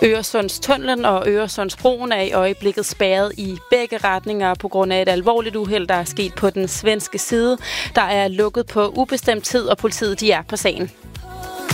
Øresundstunnelen og Øresundsbroen er i øjeblikket spærret i begge retninger på grund af et alvorligt uheld, der er sket på den svenske side. Der er lukket på ubestemt tid, og politiet de er på sagen.